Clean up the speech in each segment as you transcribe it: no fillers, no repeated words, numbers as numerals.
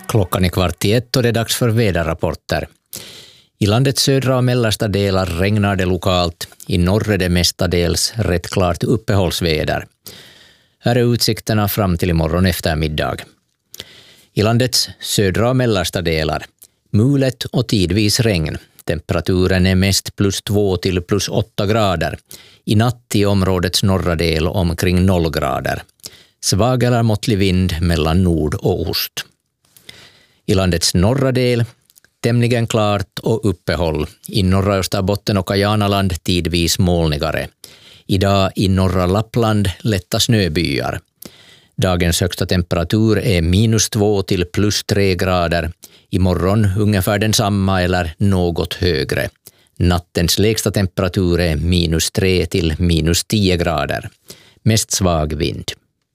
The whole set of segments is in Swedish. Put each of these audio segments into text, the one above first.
Klockan är 12:15 och det är dags för väderrapporter. I landets södra och mellersta delar regnar det lokalt. I norr är det mestadels rätt klart uppehållsväder. Här är utsikterna fram till imorgon eftermiddag. I landets södra och mellersta delar mulet och tidvis regn. Temperaturen är mest +2 till +8 grader. I natt i områdets norra del omkring 0 grader. Svag eller måttlig vind mellan nord och ost. I landets norra del tämligen klart och uppehåll. I norra Österbotten och Kajanaland tidvis molnigare. Idag i norra Lappland lätta snöbyar. Dagens högsta temperatur är -2 till +3 grader. Imorgon ungefär densamma eller något högre. Nattens lägsta temperatur är -3 till -10 grader. Mest svag vind.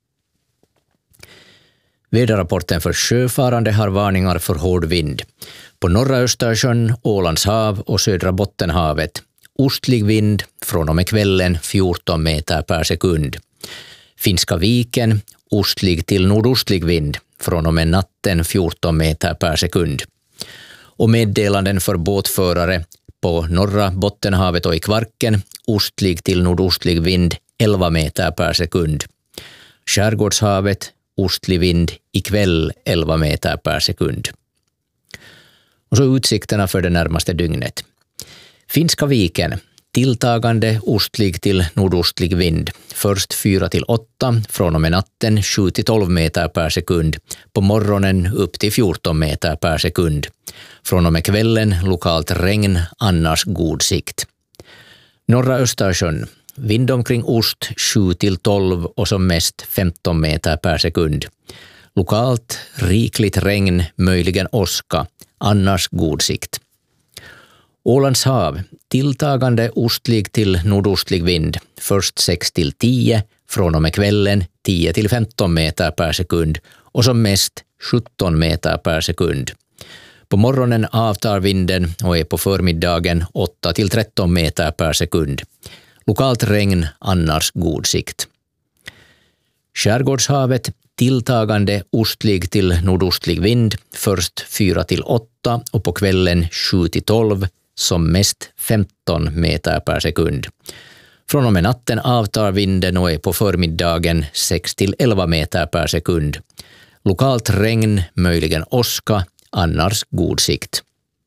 Väderrapporten för sjöfarande har varningar för hård vind. På norra Östersjön, Ålands hav och södra Bottenhavet. Ostlig vind från och med kvällen 14 meter per sekund. Finska viken, ostlig till nordostlig vind från och med natten 14 meter per sekund. Och meddelanden för båtförare på norra Bottenhavet och i Kvarken, ostlig till nordostlig vind 11 meter per sekund. Skärgårdshavet, ostlig vind ikväll 11 meter per sekund. Och så utsikterna för det närmaste dygnet. Finska viken, tilltagande ostlig till nordostlig vind. Först 4 till 8, från och med natten 7 till 12 meter per sekund. På morgonen upp till 14 meter per sekund. Från och med kvällen lokalt regn, annars god sikt. Norra Östersjön, vind omkring ost 7 till 12 och som mest 15 meter per sekund. Lokalt rikligt regn, möjligen åska, annars god sikt. Ålands hav, tilltagande ostlig till nordostlig vind. Först 6 till 10, från och med kvällen 10 till 15 meter per sekund och som mest 17 meter per sekund. På morgonen avtar vinden och är på förmiddagen 8 till 13 meter per sekund. Lokalt regn, annars god sikt. Skärgårdshavet, tilltagande ostlig till nordostlig vind. Först 4 till 8 och på kvällen 7 till 12, som mest 15 meter per sekund. Från och med natten avtar vinden och är på förmiddagen 6 till 11 meter per sekund. Lokalt regn, möjligen åska, annars god sikt.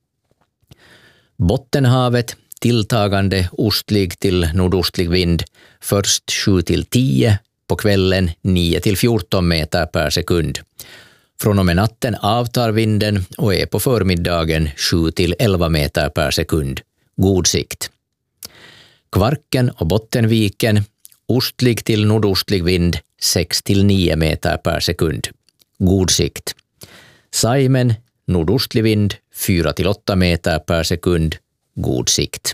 Bottenhavet, tilltagande ostlig till nordostlig vind. Först 7 till 10, på kvällen 9 till 14 meter per sekund. Från och med natten avtar vinden och är på förmiddagen 7 till 11 meter per sekund. God sikt. Kvarken och Bottenviken, ostlig till nordostlig vind 6 till 9 meter per sekund. God sikt. Saimen, nordostlig vind 4 till 8 meter per sekund. God sikt.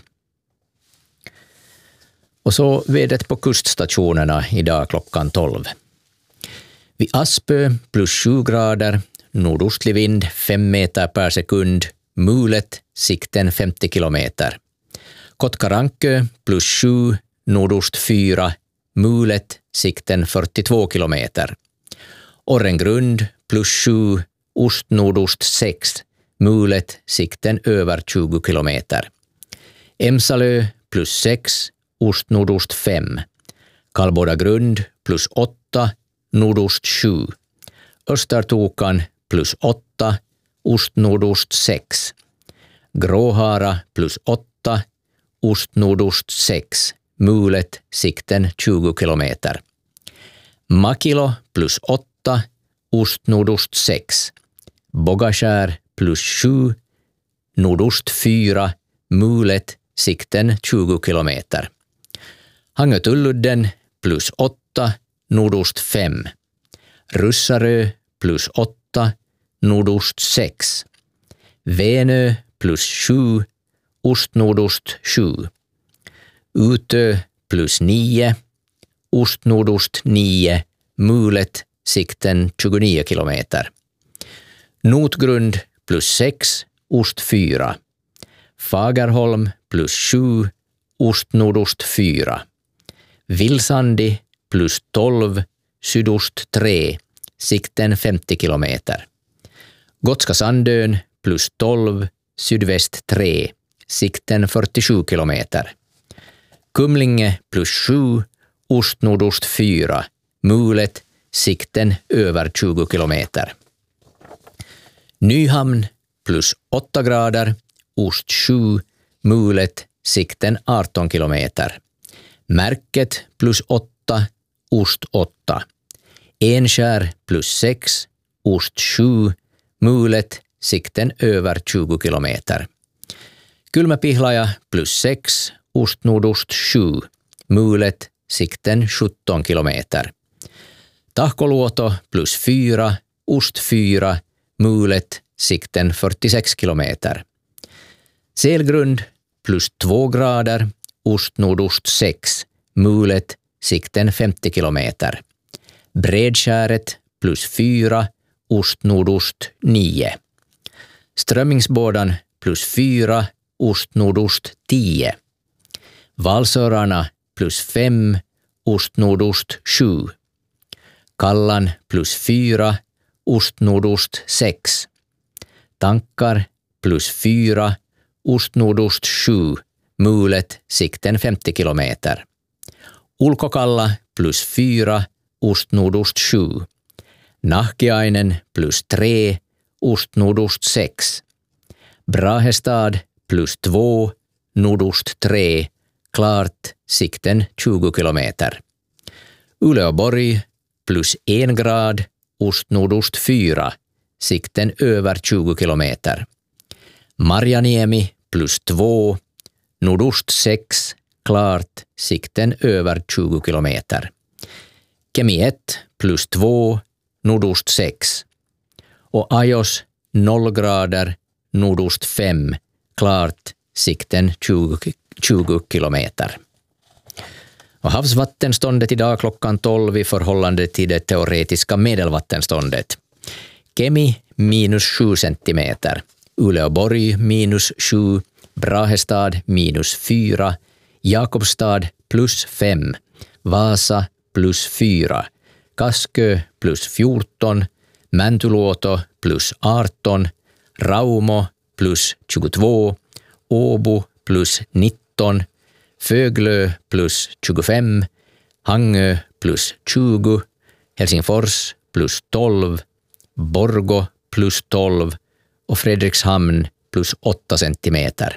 Och så vädret på kuststationerna idag klockan 12. Vid Aspö +7 grader, nordostlig vind 5 meter per sekund, mulet, sikten 50 kilometer. Kotkarankö +7, nordost 4, mulet, sikten 42 kilometer. Orrengrund +7, ost-nordost 6, mulet, sikten över 20 kilometer. Emsalö +6, ost-nordost 5. Kallbodagrund +8, nordost 7. Östertokan +8, ost-nordost 6. Gråhara +8, ost-nordost 6. Mulet, sikten 20 kilometer. Makilo +8, ost-nordost 6. Bogaskär +7, nordost 4. Mulet, sikten 20 kilometer. Hangötulludden +8, nordost 5. Russarö +8, nordost 6. Venö +7, ost-nordost 7. Utö +9, ost-nordost 9, mulet, sikten 29 kilometer. Notgrund +6, ost 4. Fagerholm +7, ost-nordost 4. Vilsandi +12, sydost 3, sikten 50 kilometer. Gotska Sandön plus 12, sydväst 3, sikten 47 kilometer. Kumlinge plus 7, ost-nordost 4, mulet, sikten över 20 kilometer. Nyhamn plus 8 grader, ost 7, mulet, sikten 18 kilometer. Märket plus 8, ost 8. Enskär plus 6, ost 7, mulet, sikten över 20 kilometer. Kylmäpihlaja plus 6, ost-nordost 7, mulet, sikten 17 kilometer. Tahkoluoto plus 4, ost 4, mulet, sikten 46 kilometer. Selgrund plus 2 grader, ost-nordost 6, mulet, sikten 50 kilometer. Bredskäret plus 4, ost-nordost 9. Strömmingsbådan plus 4, ost-nordost 10. Valsörarna plus 5, ost-nordost 7. Kallan plus 4, ost-nordost 6. Tankar plus 4, ost-nordost 7, mulet, sikten 50 kilometer. Ulkokalla plus 4, ost-nordost 7. Nahkiainen plus 3, ost-nordost 6. Brahestad plus 2, nordost 3, klart, sikten 20 kilometer. Uleåborg plus 1 grad, ost-nordost 4, sikten över 20 kilometer. Marjaniemi plus 2, nordost 6, klart, sikten över 20 kilometer. Kemi 1 plus 2, nordost 6. Och Ajos 0 grader, nordost 5, klart, sikten 20 kilometer. Och havsvattenståndet idag klockan 12 i förhållande till det teoretiska medelvattenståndet. Kemi minus 7 centimeter, Uleåborg minus 7, Brahestad minus 4, Jakobstad plus 5, Vasa plus 4, Kaskö plus 14, Mäntyluoto plus 18, Raumo plus 22, Åbo plus 19, Föglö plus 25, Hangö plus 20, Helsingfors plus 12, Borgå plus 12 och Fredrikshamn plus 8 centimeter.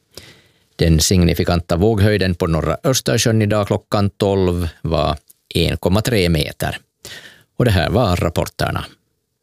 Den signifikanta våghöjden på norra Östersjön idag klockan 12 var 1,3 meter. Och det här var rapporterna.